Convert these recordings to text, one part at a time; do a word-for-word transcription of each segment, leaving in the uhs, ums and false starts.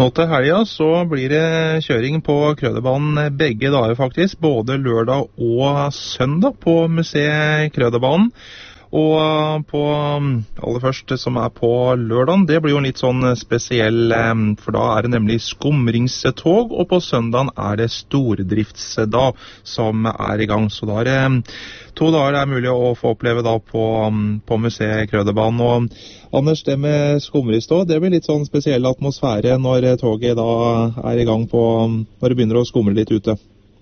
Nå til helga så blir det kjøring på Krøderbanen begge dager faktisk, både lørdag og søndag på museet Krøderbanen. Og på aller først som er på lørdagen, det blir jo litt sånn spesiell, for da er det nemlig skumringstog, og på søndagen er det stordriftsdag som er i gang. Så da er det to dager det er mulig å få oppleve da på, på museet Krøderbanen. Og Anders, det med skumringstog, det blir litt sånn spesiell atmosfære når toget da er i gang på, når det begynner å skumre litt ute.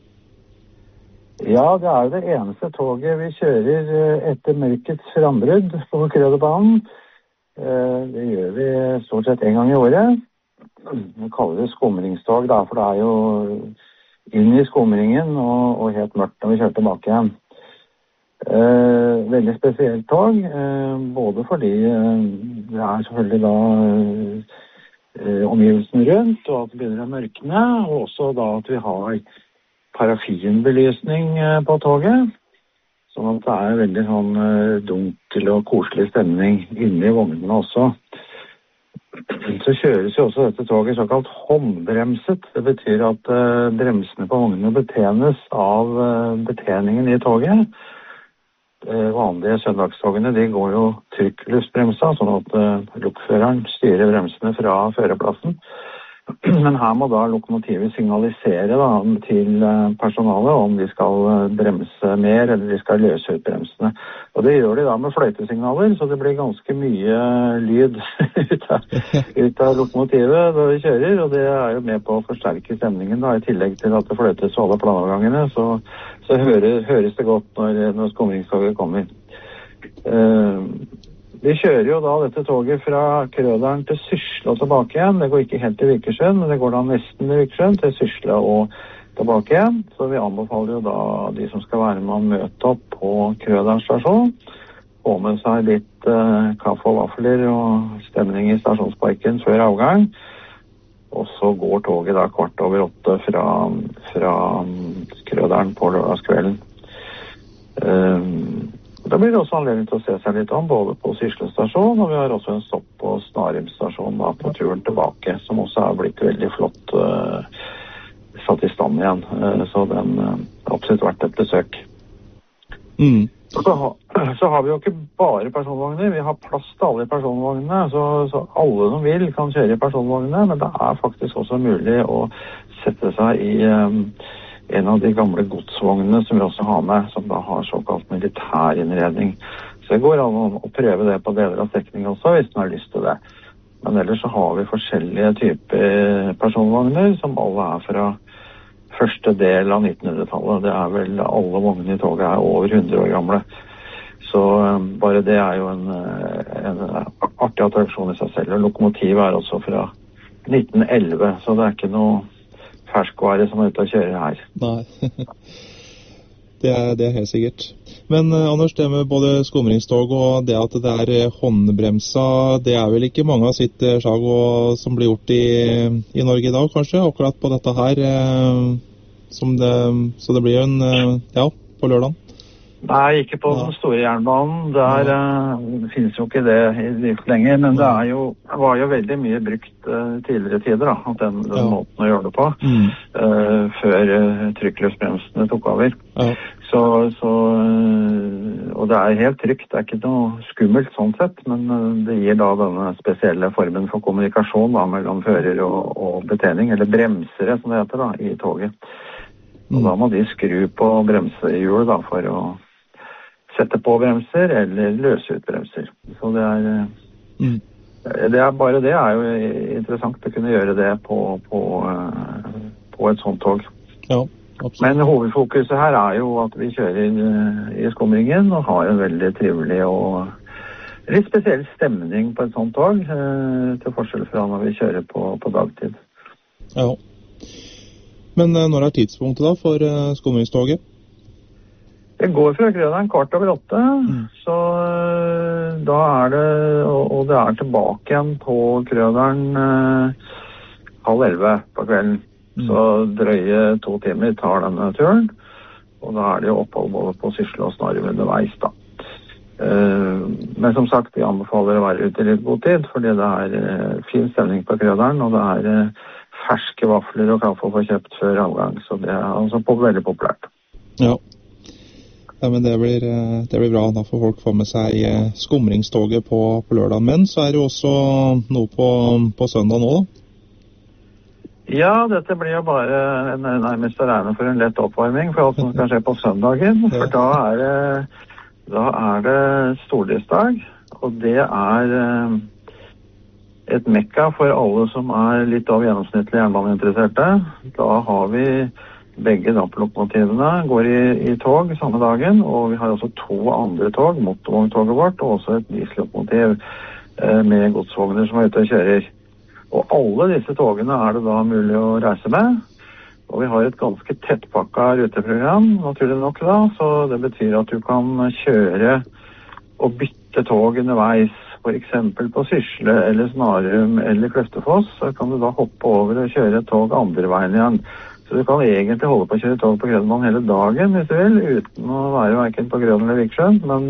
Ja, det er jo det eneste toget vi kjører etter mørkets frambrudd på Krøderbanen. Det gjør vi stort sett en gang i året. Vi kaller det skumringstog da, for det er jo inn i skumringen og, og helt mørkt når vi kjører tilbake igjen. Veldig spesielt tog, både fordi det er selvfølgelig da omgivelsen rundt, og at det begynner å mørkne, og også da at vi har parafinbelysning på toget, sånn at det er veldig sånn dunkel og koselig stemning inne i vognene også. Så kjøres jo også dette toget såkalt håndbremset. Det betyr at bremsene på vognene betjenes av betjeningen i toget. Vanlige søndagstogene, de går jo trykkluftsbremsa, sånn at lokføreren styrer bremsene fra førerplassen. Men her må da lokomotivet signalisere da, til personalet om de skal bremse mer eller de skal løse ut bremsene. Og det gjør de da med fløytesignaler, så det blir ganske mye lyd ut av, ut av lokomotivet når vi kjører, og det er jo med på å forsterke stemningen da, i tillegg til at det fløytes alle planovergangene, så, så hører, høres det godt når, når skumringstoget kommer. Uh, Vi kjører jo da dette toget fra Krøderen til Sysla og tilbake igjen. Det går ikke helt til Vikersund, men det går da nesten til Vikersund, til Sysla og tilbake igjen. Så vi anbefaler jo da de som skal være med å møte opp på Krøderen stasjon, få med seg litt eh, kaffe og vafler og stemning i stasjonsparken før avgang. Og så går toget da kvart over åtte fra, fra Krøderen på lørdagskvelden. Um, Da blir det også anledning til å se seg litt om, både på Sysla stasjon, og vi har også en stopp på Snarim stasjon da, på turen tilbake, som også er blitt veldig flott uh, satt i stand igjen. Uh, så den uh, har absolutt vært et besøk. Mm. Så, ha, så har vi jo ikke bare personvogner, vi har plass til alle personvognene, så, så alle som vil kan kjøre i personvognene, men det er faktisk også mulig å sette seg i um, en av de gamle godsvognene som vi også har med, som da har såkalt militærinnredning. Så det går an å prøve det på deler av strekningen også, hvis man har lyst til det. Men ellers så har vi forskjellige typer personvogner, som alle er fra første del av nittenhundretallet. Det er vel alle vognene i toget er over hundre år gamle. Så um, bare det er jo en, en artig attraksjon i seg selv. Og lokomotivet er også fra nitten elleve, så det er ikke noe ferskvare som er ute og kjører her. Nei, det er, det er helt sikkert. Men uh, Anders, det med både skumringstog og det at det er håndbremsa, det er vel ikke mange av sitt uh, slag og, som blir gjort i, i Norge i dag, kanskje, akkurat på dette her, uh, som det, så det blir jo en, uh, ja, på lørdagen. Nei, ikke på ja. Den store jernbanen. Der uh, finnes jo ikke det i drift lenger, men det er jo, var jo veldig mye brukt uh, tidligere tider, da, at den, den ja. Måten å gjøre det på, mm. uh, før uh, trykkløsbremsene tok over. Ja. Så, så, uh, og det er helt trygt, det er ikke noe skummelt sånn sett, men uh, det gir da denne spesielle formen for kommunikasjon da, mellom fører og, og betjening, eller bremsere som det heter da, i toget. Og mm. da må de skru på bremsehjul da, for å sette på bremser eller løse ut bremser. Så det er, mm. det er bare det er jo interessant å kunne gjøre det på, på, på et sånt tog. Ja, absolutt. Men hovedfokuset her er jo at vi kjører i skumringen og har en veldig trivelig og litt spesiell stemning på et sånt tog, til forskjell fra når vi kjører på, på dagtid. Ja. Men når er tidspunktet da for skumringstoget? Det går fra Krøderen kvart over åtte, mm. så uh, da er det, og, og det er tilbake igjen på Krøderen uh, halv elleve på kvelden. Mm. Så drøye to timer tar denne turen, og da er det jo opphold både på Sysla og Snarim underveis da. Uh, men som sagt, vi anbefaler å være ute i litt god tid, fordi det er uh, fin stemning på Krøderen, og det er uh, ferske vafler og kaffe å få kjøpt før avgang, så det er altså på, veldig populært. Ja. Ja, men det blir, det blir bra. Da får folk få med seg skumringstoget på, på lørdag. Men så er det jo også noe på, på søndag nå, da? Ja, dette blir jo bare en, nærmest å regne for en lett oppvarming for alt som skal skje på søndagen. For da er det, da er det stordriftsdag, og det er et mekka for alle som er litt av gjennomsnittlig jernbaneinteresserte. Da har vi begge damplokomotivene går i, i tog samme dagen, og vi har også to andre tog, motorvogntoget vårt, og også et diesellokomotiv eh, med godsvogner som er ute og kjører. Og alle disse togene er det da mulig å reise med, og vi har et ganske tettpakket ruteprogram, naturlig nok da, så det betyr at du kan kjøre og bytte tog underveis, for eksempel på Sysle eller Snarum eller Kløftefoss, så kan du da hoppe over og kjøre et tog andre veien igjen. Så du kan egentlig holde på å kjøre tog på Grønland hele dagen, hvis du vil, uten å være hverken på Grøn eller Viksjøen. Men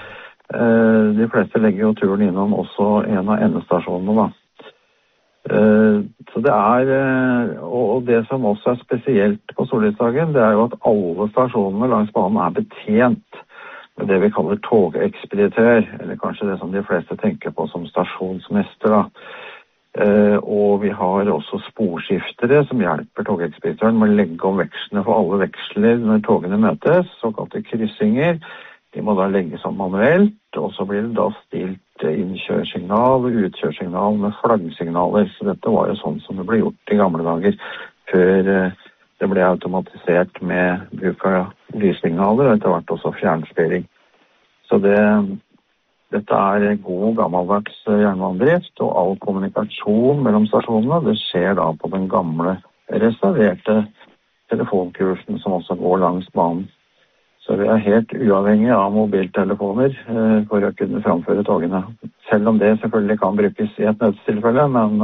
eh, de fleste legger jo turen innom også en av endestasjonene, da. Eh, så det er, eh, og det som også er spesielt på Stordriftsdagen, det er jo at alle stasjonene langs banen er betjent med det vi kaller togekspeditør, eller kanskje det som de fleste tenker på som stasjonsmester, da. Uh, og vi har også sporskiftere som hjelper togekspeditøren med å legge om vekslene for alle veksler når togene møtes, såkalte kryssinger. De må da legges om manuelt, og så blir det da stilt innkjørsignal og utkjørsignal med flaggsignaler. Så dette var jo sånn som det ble gjort i gamle dager, før uh, det ble automatisert med bruk av lyssignaler, og etter hvert også fjernstyring. Så det... Dette er god gammeldags jernbanedrift, og all kommunikasjon mellom stasjonene, det skjer da på den gamle reserverte telefonkursen som også går langs banen. Så vi er helt uavhengige av mobiltelefoner eh, for å kunne framføre togene. Selv om det selvfølgelig kan brukes i et nødstilfelle, men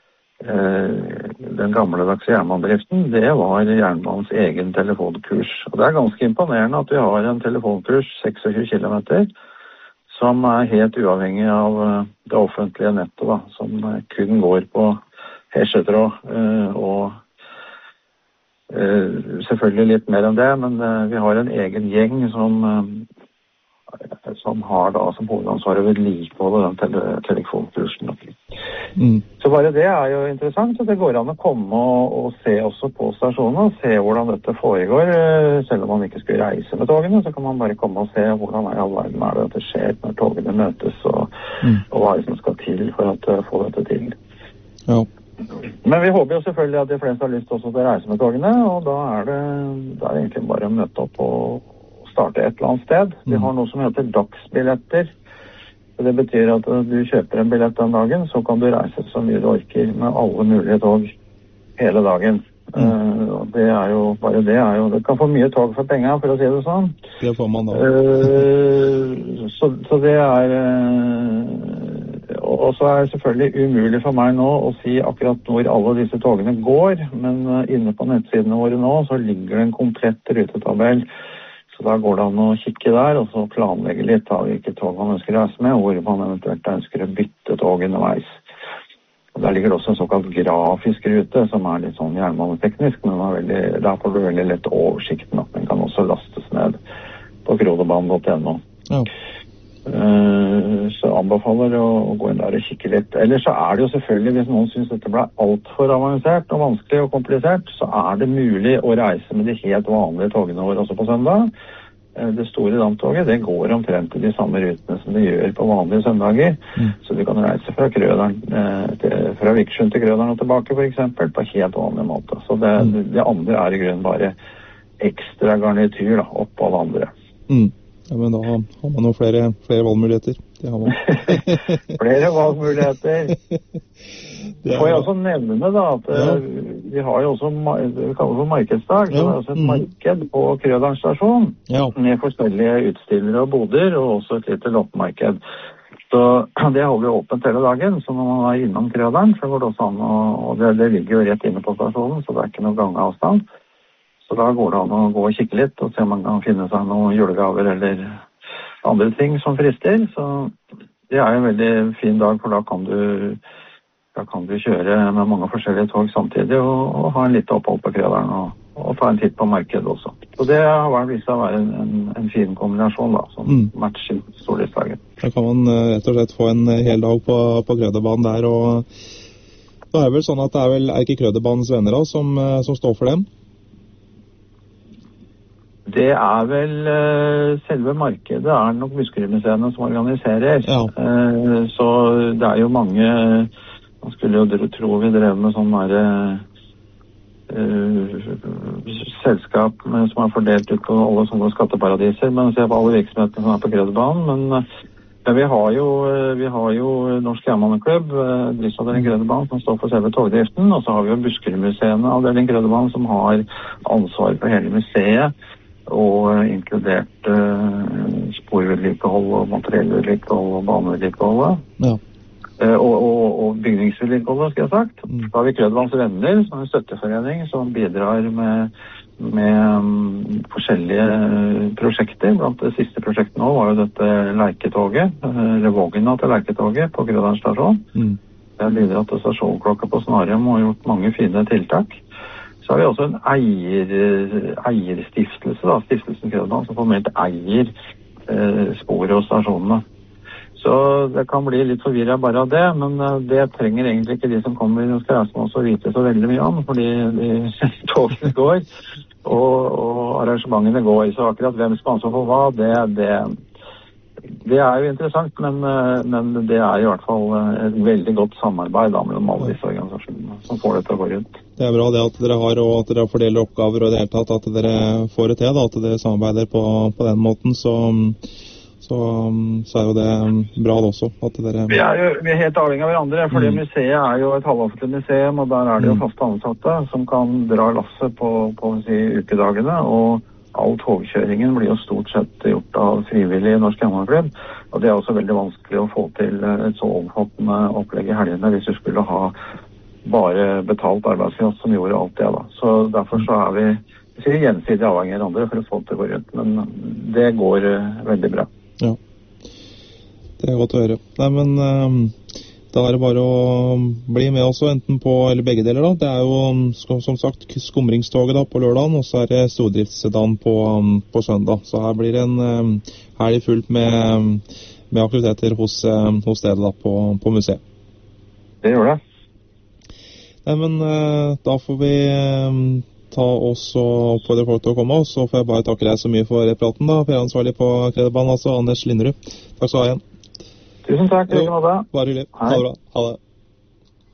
eh, den gamledagse jernbanedriften, det var jernbanens egen telefonkurs. Og det er ganske imponerende at vi har en telefonkurs tjueseks kilometer, som er helt uavhengig av det offentlige nettet, da, som kun går på hesjetråd, og selvfølgelig litt mer enn det, men vi har en egen gjeng som, som har da som hovedansvar å vedlikeholde den tele telefonkursen. Mm. Så bare det er jo interessant, at det går an å komme og, og se også på stasjonene, og se hvordan dette foregår. Selv om man ikke skulle reise med togene, så kan man bare komme og se hvordan er all verden er det at det skjer når togene møtes, og, mm. og hva er det som skal til for å få dette til. Ja. Men vi håper jo selvfølgelig at de fleste har lyst også til å reise med togene, og da er det, da er det egentlig bare å møte opp og starte et eller annet sted. Vi har noe som heter dagsbilletter. Det betyr at du kjøper en billett den dagen, så kan du reise så mye du orker med alle mulige tog hele dagen. Mm. Uh, det er jo, bare det er jo, det kan få mye tog for penger, for å si det sånn. Det får man da. Uh, så, så det er, uh, og så er det selvfølgelig umulig for meg nå å si akkurat hvor alle disse togene går, men uh, inne på nettsidene våre nå, så ligger det en komplett rutetabell. Så da går det an å kikke der, og så planlegge litt av hvilke tog man ønsker å reise med, og hvor man eventuelt ønsker å bytte tog underveis. Og der ligger det også en såkalt grafisk rute, som er litt sånn jernbaneteknisk, men veldig, der får du veldig lett oversikten, at den kan også lastes ned på krodebanen punktum no. Ja. Uh, så anbefaler å, å gå inn der og kikke litt. Ellers så er det jo selvfølgelig, hvis noen synes dette ble alt for avansert og vanskelig og komplisert, så er det mulig å reise med de helt vanlige togene våre også på søndag. Uh, det store damptoget, det går omtrent til de samme rutene som det gjør på vanlige søndager. Mm. Så du kan reise fra Krøderen, uh, til, fra Viksjøen til Krøderen og tilbake for eksempel, på helt vanlig måte. Så det, mm. det andre er i grunnen bare ekstra garnityr da, oppå det andre. Mm. Ja, men da har man jo flere, flere valgmuligheter. Det har man. Flere valgmuligheter. Får jeg også nevne da, at ja. vi har jo også, vi kaller det for markedsdag, så ja. det er også et mm. marked på Krøderen stasjon, ja. med forskjellige utstillere og boder, og også et lite loppemarked. Så det holder vi åpent hele dagen, så når man er innom Krøderen, så går det også an, og det, det ligger jo rett inne på stasjonen, så det er ikke noe gangavstand. Så da går det an å gå og kikke litt og se om man kan finne seg noen julegaver eller andre ting som frister, så det er en veldig fin dag, for da kan du, da kan du kjøre med mange forskjellige tog samtidig og, og ha en lite opphold på Krøderen og, og ta en titt på markedet også. Så det har vært vist å være en, en, en fin kombinasjon da, som mm. matcher stortidsdagen. Da kan man rett og slett få en hel dag på, på Krøderbanen der, og da er det vel sånn at det er vel er ikke Krøderbanens venner da, som, som står for dem? Det er vel uh, selve markedet er nok Buskerudmuseene som organiserer. Ja. Uh, så det er jo mange, man skulle jo tro vi drev med sånn der uh, selskap med, som er fordelt ut på alle sånne skatteparadiser, men se på alle virksomhetene som er på Krøderbanen. Men, uh, men vi har jo, uh, vi har jo Norsk Jernbaneklubb, uh, driftsavdeling Krøderbanen, som står for selve togdriften, og så har vi jo Buskerudmuseene, avdeling Krøderbanen, som har ansvar for hele museet, og inkludert uh, sporvedlikehold og materiellvedlikehold og banevedlikehold. Ja. Uh, og, og, og bygningsvedlikehold, skal jeg ha sagt. Mm. Da har vi Krøderbanens Venner, som er en støtteforening som bidrar med, med um, forskjellige uh, prosjekter. Blant det siste prosjektet nå var jo dette Leiketoget, uh, eller vogna til Leiketoget på Krøderen stasjon. Mm. Det har bidratt til stasjonklokka på Snarheim og gjort mange fine tiltak. Så har vi også en eier, eierstiftelse, da, Stiftelsen Krøderbanen, som formelt eier eh, sporet og stasjonene. Så det kan bli litt forvirret bare av det, men eh, det trenger egentlig ikke de som kommer og skal reise med oss å vite så veldig mye om, fordi de togene går, og, og arrangementene går. Så akkurat hvem som ansvar for hva, det, det, det er jo interessant, men, men det er i hvert fall et veldig godt samarbeid da, mellom alle disse organisasjonene som får det til å gå rundt. Det er bra det at dere har, og at dere fordeler oppgaver og i det hele tatt, at dere får det til, da, at dere samarbeider på, på den måten, så, så, så er jo det bra det også. At dere... vi, er jo, vi er helt avhengig av hverandre, for mm. museet er jo et halvoffentlig museum, og der er det jo faste ansatte som kan dra lasset på, på si, ukedagene, og all togkjøringen blir jo stort sett gjort av frivillig Norsk Jernbaneklubb, og det er også veldig vanskelig å få til et så omfattende opplegg i helgene hvis du skulle ha bare betalt arbeidskraft som gjorde alt det da. Så derfor så er vi, vi sier gjensidig avhengig av andre for å få det til å gå rundt, men det går uh, veldig bra. Ja, det er godt å høre. Nei, men uh, da er det bare å bli med også, enten på, eller begge deler da. Det er jo som sagt skumringstoget da på lørdagen, og så er det stordriftsdagen på, på søndag. Så her blir det en um, helg fullt med, med aktiviteter hos, um, hos dere da på, på museet. Det gjør det. Nei, men uh, da får vi um, ta oss og oppfordre folk til å komme, og så får jeg bare takke deg så mye for praten da, for jeg er ansvarlig på Krøderbanen, altså Anders Linderud. Takk skal du ha igjen. Tusen takk, jo, bare hyggelig. Ha det bra. Ha det.